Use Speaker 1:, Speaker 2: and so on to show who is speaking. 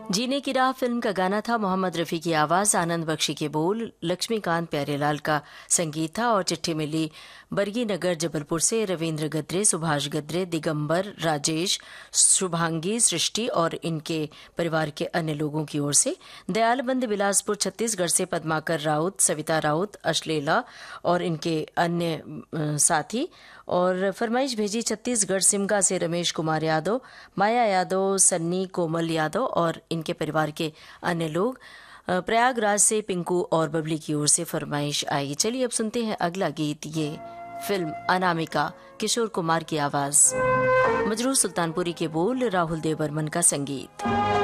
Speaker 1: जीने की राह फिल्म का गाना था। मोहम्मद रफ़ी की आवाज़, आनंद बख्शी के बोल, लक्ष्मीकांत प्यारेलाल का संगीत था और चिट्ठी मिली बरगी नगर जबलपुर से रविंद्र गद्रे, सुभाष गद्रे, दिगंबर, राजेश, शुभांगी, सृष्टि और इनके परिवार के अन्य लोगों की ओर से। दयालबंद बिलासपुर छत्तीसगढ़ से पद्माकर राउत, सविता राउत, अश्लेला और इनके अन्य साथी। और फरमाइश भेजी छत्तीसगढ़ सिमगा से रमेश कुमार यादव, माया यादव, सन्नी, कोमल यादव और इनके परिवार के अन्य लोग। प्रयागराज से पिंकू और बबली की ओर से फरमाइश आई। चलिए अब सुनते हैं अगला गीत। ये फिल्म अनामिका, किशोर कुमार की आवाज, मजरूर सुल्तानपुरी के बोल, राहुल देव बर्मन का संगीत।